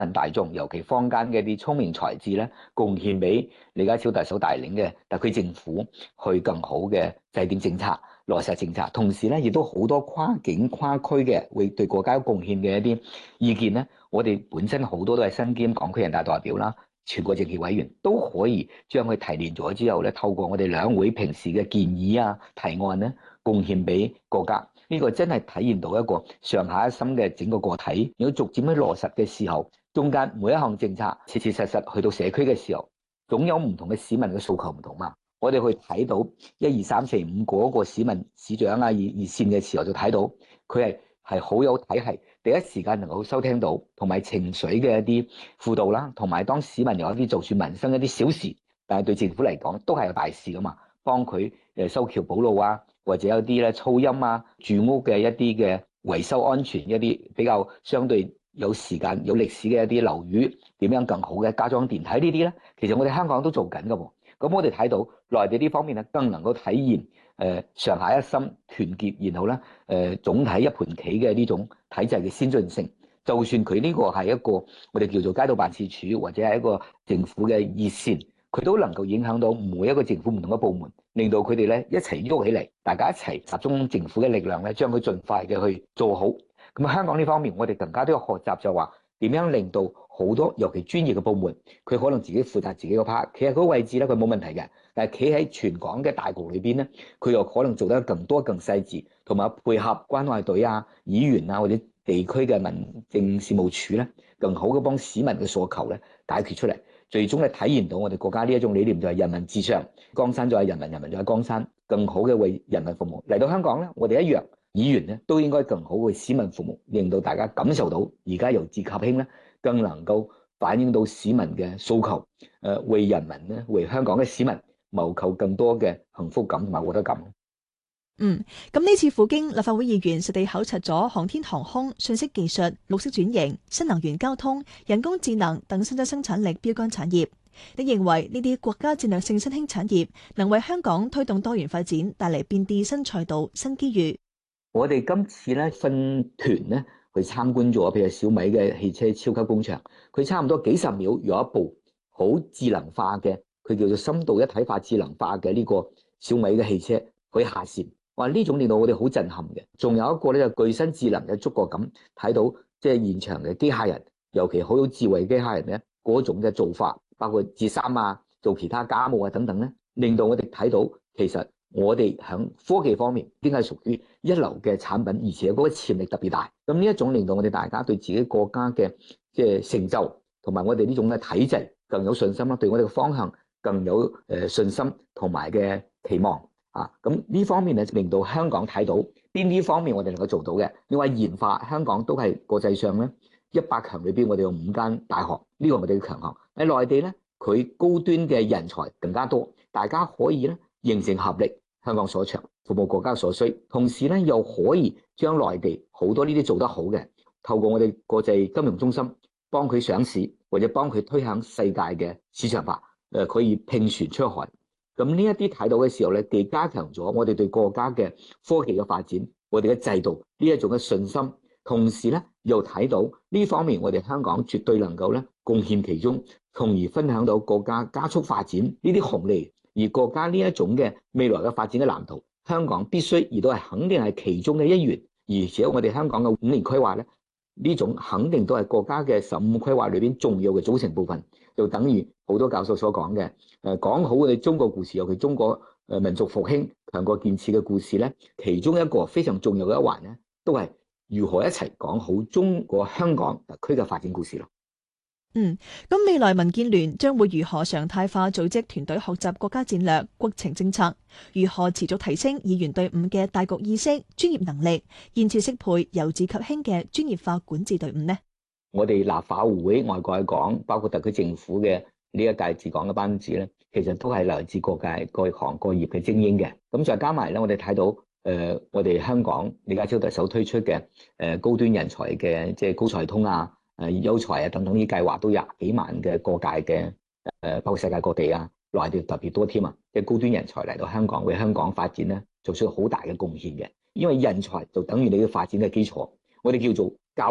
大眾，尤其坊間嘅啲聰明才智咧，貢獻俾李家超特首帶領嘅特區政府去更好嘅制定政策、落實政策。同時咧，亦都好多跨境跨區嘅會對國家有貢獻嘅一啲意見咧，我哋本身好多都係身兼港區人大代表啦、全國政協委員，都可以將佢提煉咗之後咧，透過我哋兩會平時嘅建議啊、提案咧，貢獻俾國家。呢個真係體現到一個上下一心嘅整個個體。如果逐漸去落實嘅時候，中間每一項政策切切實實去到社區嘅時候，總有唔同嘅市民嘅訴求唔同嘛。我哋去睇到1、2、3、4、5嗰個市民市長啊、熱線嘅時候，就睇到佢係好有體系，第一時間能夠收聽到，同埋情緒嘅一啲輔導啦，同埋當市民有一啲就算民生一啲小事，但係對政府嚟講都係有大事噶嘛，幫佢修橋補路啊。或者有啲咧噪音啊、住屋嘅一啲嘅維修安全一啲比較相對有時間有歷史嘅一啲樓宇點樣更好嘅加裝電梯呢啲咧，其實我哋香港都做緊㗎喎。咁我哋睇到內地呢方面咧，更能夠體現上下一心團結，然後咧總體一盤棋嘅呢種體制嘅先進性。就算佢呢個係一個我哋叫做街道辦事處或者係一個政府嘅熱線，佢都能夠影響到每一個政府唔同嘅部門，令到佢哋咧一齊喐起嚟，大家一齊集中政府嘅力量咧，將佢盡快嘅去做好。咁香港呢方面，我哋更加都要學習就話點樣令到好多尤其專業嘅部門，佢可能自己負責自己個 part，企喺嗰個位置咧，佢冇問題嘅。但係企喺全港嘅大局裏邊咧，佢又可能做得更多更細緻，同埋配合關愛隊啊、議員啊或者地區嘅民政事務處咧，更好嘅幫市民嘅訴求咧解決出嚟。最終係體現到我哋國家呢一種理念，就係人民至上，江山就係人民，人民就係江山，更好嘅為人民服務。嚟到香港咧，我哋一樣，議員咧都應該更好為市民服務，令到大家感受到而家由治及興咧，更能夠反映到市民嘅訴求，為人民咧，為香港嘅市民謀求更多嘅幸福感同埋獲得感。 咁呢次赴京，立法會議員實地考察咗航天航空、信息技術、綠色轉型、新能源交通、人工智能等新增生產力標杆產業。你認為呢啲國家戰略性新興產業能為香港推動多元發展帶嚟遍地新賽道、新機遇？ 我哋今次咧分團咧去參觀咗，譬如小米嘅汽車超級工場，佢差唔多幾十秒有一部好智能化嘅，佢叫做深度一體化智能化嘅呢個小米嘅汽車可以下線。哇！呢種令到我哋好震撼嘅。仲有一個咧就具身智能嘅觸覺感，睇到即係現場嘅機械人，尤其好有智慧嘅機械人咧嗰種嘅做法，包括摺衫啊、做其他家務啊等等咧，令到我哋睇到其實我哋喺科技方面應該係屬於一流嘅產品，而且嗰個潛力特別大。咁呢一種令到我哋大家對自己國家嘅即係成就同埋我哋呢種嘅體制更有信心啦，對我哋嘅方向更有信心同埋嘅期望。咁呢方面咧，令到香港睇到邊啲方面我哋能夠做到嘅。另外研發，香港都係國際上咧100強裏邊，我哋有5間大學，呢個我哋嘅強項。喺內地咧，佢高端嘅人才更加多，大家可以咧形成合力，香港所長，服務國家所需，同時咧又可以將內地好多呢啲做得好嘅，透過我哋國際金融中心幫佢上市，或者幫佢推向世界嘅市場化，可以拼船出海。咁呢一啲睇到嘅時候咧，既加強咗我哋對國家嘅科技嘅發展，我哋嘅制度呢一種嘅信心，同時咧又睇到呢方面我哋香港絕對能夠咧貢獻其中，從而分享到國家加速發展呢啲紅利。而國家呢一種嘅未來嘅發展嘅藍圖，香港必須亦都係肯定係其中嘅一員。而且我哋香港嘅5年規劃咧，呢種肯定都係國家嘅15規劃裏邊重要嘅組成部分。就等於好多教授所講嘅，講好我哋中國故事，尤其中國民族復興、強國建設嘅故事咧，其中一個非常重要嘅一環咧，都係如何一齊講好中國香港特區嘅發展故事咯。 咁未來民建聯將會如何常態化組織團隊學習國家戰略、國情政策？如何持續提升議員隊伍嘅大局意識、專業能力，建設適配由治及興嘅專業化管治隊伍呢？我哋立法會外國講，包括特區政府嘅呢一屆治港嘅班子咧，其實都係來自各界各行各業嘅精英嘅。咁再加埋咧，我哋睇到我哋香港李家超特首推出嘅高端人才嘅即係高才通啊、優才啊等等啲計劃，都有幾萬嘅各界嘅包括世界各地啊、內地特別多添啊，即係高端人才嚟到香港，為香港發展咧做出好大嘅貢獻嘅。因為人才就等於你嘅發展嘅基礎，我哋叫做教育。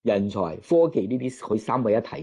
人才、科技呢啲可以三位一體